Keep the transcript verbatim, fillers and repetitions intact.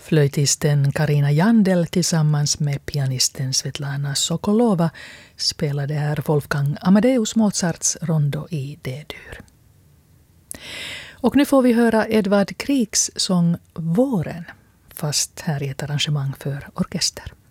Flöjtisten Karina Jandel tillsammans med pianisten Svetlana Sokolova spelade här Wolfgang Amadeus Mozarts rondo i D-dur. Och nu får vi höra Edvard Kriegs sång Våren, fast här i ett arrangemang för orkester.